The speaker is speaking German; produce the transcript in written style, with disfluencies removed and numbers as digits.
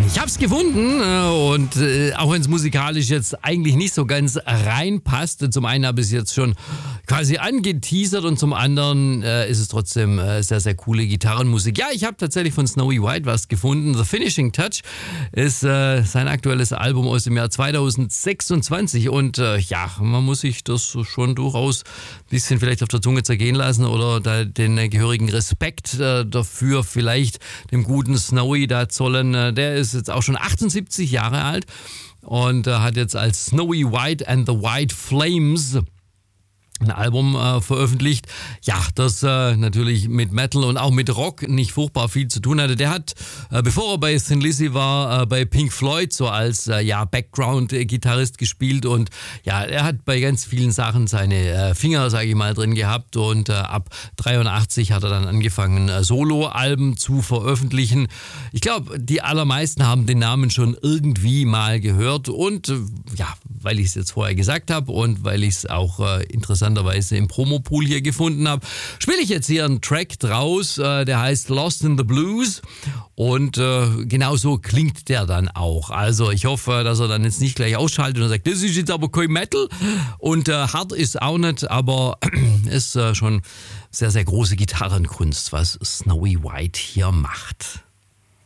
Ich hab's gefunden und auch wenn es musikalisch jetzt eigentlich nicht so ganz reinpasst, zum einen habe ich es jetzt schon quasi angeteasert und zum anderen ist es trotzdem sehr, sehr coole Gitarrenmusik. Ja, ich habe tatsächlich von Snowy White was gefunden. The Finishing Touch ist sein aktuelles Album aus dem Jahr 2026 und ja, man muss sich das schon durchaus ein bisschen vielleicht auf der Zunge zergehen lassen oder da den gehörigen Respekt dafür vielleicht dem guten Snowy da zollen. Der ist jetzt auch schon 78 Jahre alt und hat jetzt als Snowy White and the White Flames ein Album veröffentlicht, ja, das natürlich mit Metal und auch mit Rock nicht furchtbar viel zu tun hatte. Der hat, bevor er bei Thin Lizzy war, bei Pink Floyd so als Background-Gitarrist gespielt und ja, er hat bei ganz vielen Sachen seine Finger, sage ich mal, drin gehabt und ab 83 hat er dann angefangen, Solo-Alben zu veröffentlichen. Ich glaube, die allermeisten haben den Namen schon irgendwie mal gehört und ja, weil ich es jetzt vorher gesagt habe und weil ich es auch interessanterweise im Promopool hier gefunden habe, spiele ich jetzt hier einen Track draus, der heißt Lost in the Blues und genau so klingt der dann auch. Also ich hoffe, dass er dann jetzt nicht gleich ausschaltet und sagt, das ist jetzt aber kein Metal und hart ist auch nicht, aber ist schon sehr, sehr große Gitarrenkunst, was Snowy White hier macht.